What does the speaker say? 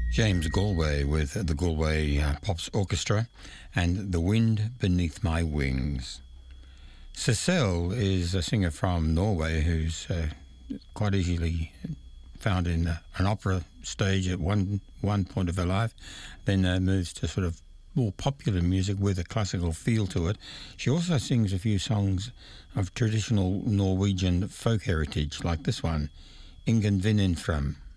James Galway with the Galway Pops Orchestra and The Wind Beneath My Wings. Cecile is a singer from Norway who's quite easily found in an opera stage at one point of her life, then moves to sort of more popular music with a classical feel to it. She also sings a few songs of traditional Norwegian folk heritage, like this one, Ingen Vinnen Fram.